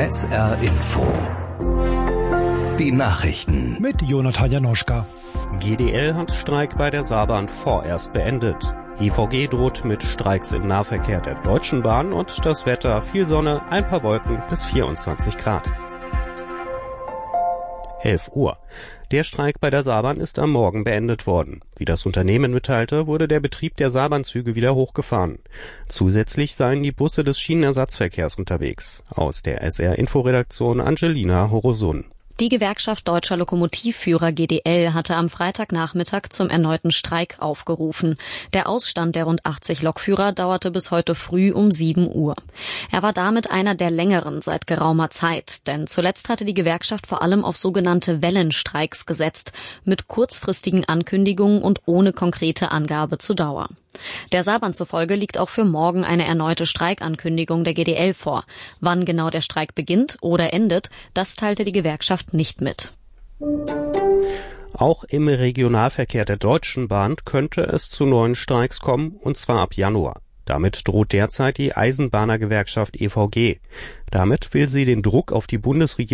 SR Info. Die Nachrichten mit Jonathan Janoschka. GDL hat Streik bei der Saarbahn vorerst beendet. EVG droht mit Streiks im Nahverkehr der Deutschen Bahn und das Wetter: viel Sonne, ein paar Wolken bis 24 Grad. 11 Uhr. Der Streik bei der Saarbahn ist am Morgen beendet worden. Wie das Unternehmen mitteilte, wurde der Betrieb der Saarbahnzüge wieder hochgefahren. Zusätzlich seien die Busse des Schienenersatzverkehrs unterwegs. Aus der SR-Info-Redaktion Angelina Horosun. Die Gewerkschaft Deutscher Lokomotivführer GDL hatte am Freitagnachmittag zum erneuten Streik aufgerufen. Der Ausstand der rund 80 Lokführer dauerte bis heute früh um 7 Uhr. Er war damit einer der längeren seit geraumer Zeit, denn zuletzt hatte die Gewerkschaft vor allem auf sogenannte Wellenstreiks gesetzt, mit kurzfristigen Ankündigungen und ohne konkrete Angabe zur Dauer. Der Saarbahn zufolge liegt auch für morgen eine erneute Streikankündigung der GDL vor. Wann genau der Streik beginnt oder endet, das teilte die Gewerkschaft nicht mit. Auch im Regionalverkehr der Deutschen Bahn könnte es zu neuen Streiks kommen, und zwar ab Januar. Damit droht derzeit die Eisenbahnergewerkschaft EVG. Damit will sie den Druck auf die Bundesregierung